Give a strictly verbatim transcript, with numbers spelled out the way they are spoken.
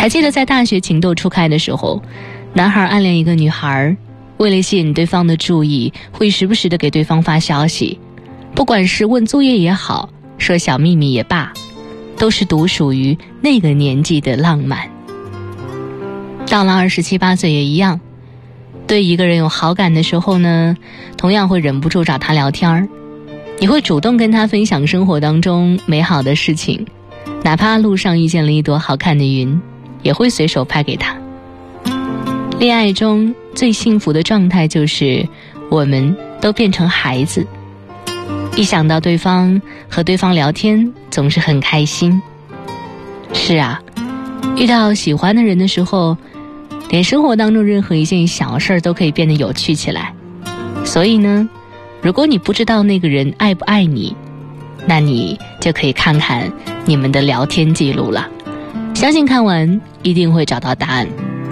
还记得在大学情窦初开的时候，男孩暗恋一个女孩，为了吸引对方的注意，会时不时的给对方发消息，不管是问作业也好，说小秘密也罢，都是独属于那个年纪的浪漫。到了二十七八岁也一样，对一个人有好感的时候呢，同样会忍不住找他聊天，你会主动跟他分享生活当中美好的事情，哪怕路上遇见了一朵好看的云，也会随手拍给他。恋爱中最幸福的状态就是我们都变成孩子，一想到对方和对方聊天总是很开心。是啊，遇到喜欢的人的时候，连生活当中任何一件小事都可以变得有趣起来。所以呢，如果你不知道那个人爱不爱你，那你就可以看看你们的聊天记录了，相信看完一定会找到答案。